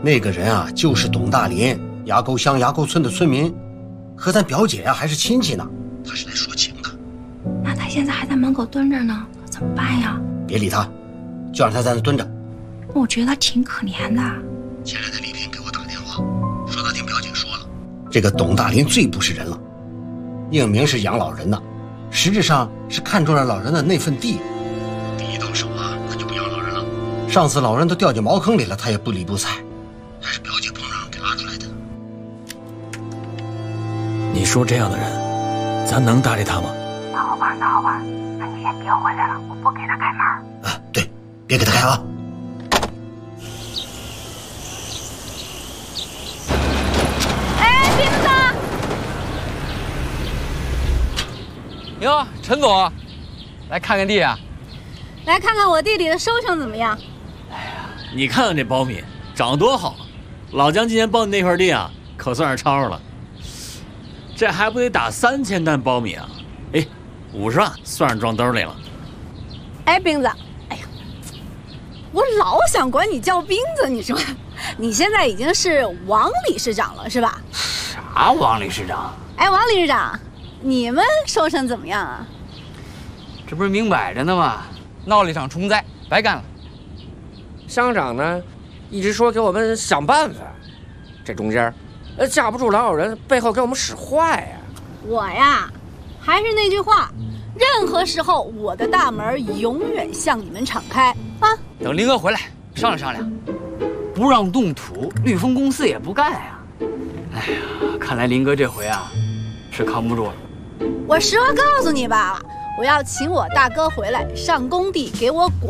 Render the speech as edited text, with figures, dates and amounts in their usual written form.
那个人啊，就是董大林，崖沟乡崖沟村的村民，和咱表姐呀还是亲戚呢。他是来说情的。 那他现在还在门口蹲着呢，可怎么办呀？ 别理他，就让他在那蹲着。 我觉得他挺可怜的。 前两天李平给我打电话，说他听表姐说了，这个董大林最不是人了，硬明是养老人的，实质上是看中了老人的那份地。地一到手啊，他就不养老人了。上次老人都掉进茅坑里了，他也不理不睬，还是表姐碰上给拉出来的。 你说这样的人，咱能搭理他吗？ 那好吧，那你先别回来了，我不给他开门。 啊，对，别给他开啊。 哎，饼子！ 哟，陈总，来看看地啊？ 来看看我地里的收成怎么样？ 你看看这苞米长得多好，老姜今年包你那块地啊，可算是抄着了。这还不得打3000担苞米啊？哎，50万算是装兜里了。 哎，冰子，哎呀，我老想管你叫冰子，你说，你现在已经是王理事长了是吧？ 啥王理事长？ 哎，王理事长，你们收成怎么样啊？ 这不是明摆着呢吗？闹了一场虫灾，白干了。 乡长呢，一直说给我们想办法，这中间，架不住老有人背后给我们使坏呀。 我呀，还是那句话，任何时候我的大门永远向你们敞开啊！ 等林哥回来商量商量，不让动土，绿丰公司也不干呀。哎呀，看来林哥这回啊，是扛不住了。 我实话告诉你吧，我要请我大哥回来上工地给我管。